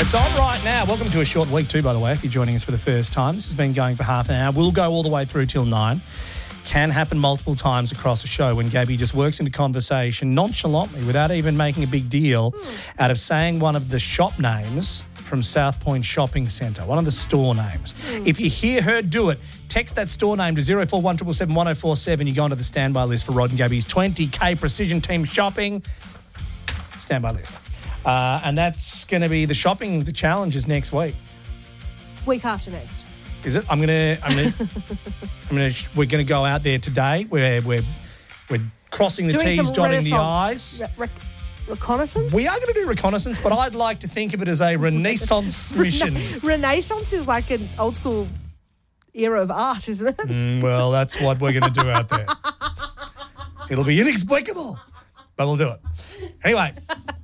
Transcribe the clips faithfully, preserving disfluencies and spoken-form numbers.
It's on right now. Welcome to a short week too, by the way, if you're joining us for the first time. This has been going for half an hour. We'll go all the way through till nine. Can happen multiple times across a show when Gabby just works into conversation nonchalantly without even making a big deal mm. out of saying one of the shop names from South Point Shopping Centre, one of the store names. Mm. If you hear her do it, text that store name to zero four one seven seven one zero four seven. You go onto the standby list for Rod and Gabby's twenty K Precision Team Shopping standby list. Uh, and that's going to be the shopping, the challenges next week. Week after next. Is it? I'm gonna. I'm gonna. I'm gonna. We're gonna go out there today. We're we're we're crossing the Doing T's, dotting the I's. Re- re- reconnaissance. We are going to do reconnaissance, but I'd like to think of it as a Renaissance mission. Renaissance is like an old school era of art, isn't it? Mm, well, that's what we're going to do out there. It'll be inexplicable, but we'll do it anyway.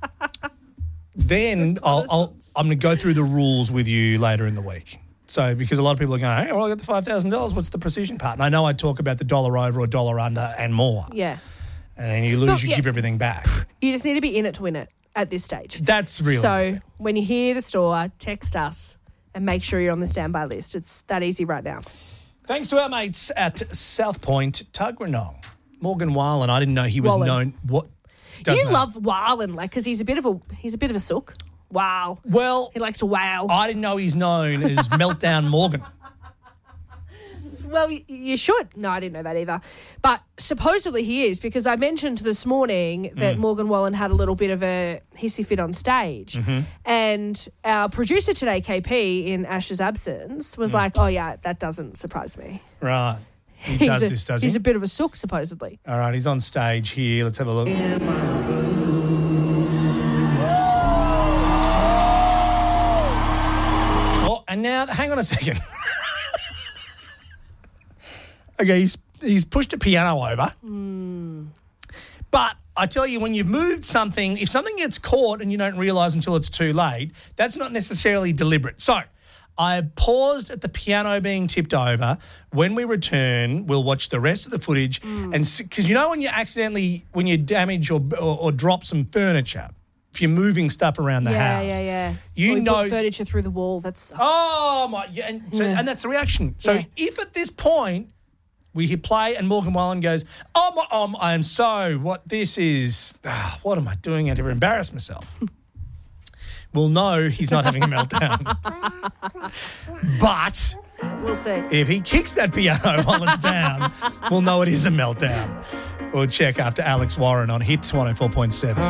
Then I'll, I'll I'm going to go through the rules with you later in the week. So, because a lot of people are going, hey, well, I got the five thousand dollars. What's the precision part? And I know I talk about the dollar over or dollar under and more. Yeah. And then you lose, but, you yeah. give everything back. You just need to be in it to win it at this stage. That's really So, when you hear the store, text us and make sure you're on the standby list. It's that easy right now. Thanks to our mates at South Point Tuggeranong. Morgan Wallen, I didn't know he was Wallen. known. What? You know. love Wallen, like, because he's a bit of a he's a bit of a sook. Wow. Well, he likes to wow. I didn't know he's known as Meltdown Morgan. Well, you should. No, I didn't know that either. But supposedly he is, because I mentioned this morning that mm. Morgan Wallen had a little bit of a hissy fit on stage. Mm-hmm. And our producer today, K P, in Ash's absence, was mm. like, oh, yeah, that doesn't surprise me. Right. He he's does a, this, does he? He's a bit of a sook, supposedly. All right, he's on stage here. Let's have a look. Oh, and now, hang on a second. Okay, he's he's pushed a piano over. Mm. But I tell you, when you've moved something, if something gets caught and you don't realise until it's too late, that's not necessarily deliberate. So I've paused at the piano being tipped over. When we return, we'll watch the rest of the footage. Mm. And because you know when you accidentally, when you damage or, or, or drop some furniture, if you're moving stuff around the yeah, house. Yeah, yeah, You yeah. know. Put furniture through the wall. That's Oh, my. Yeah, and, so, yeah. and that's the reaction. So yeah. if at this point we hit play and Morgan Wallen goes, oh, my, um, I am so, what this is, ah, what am I doing? I never embarrass myself. We'll know he's not having a meltdown. But we'll see. If he kicks that piano while it's down, we'll know it is a meltdown. We'll check after Alex Warren on Hits one oh four point seven.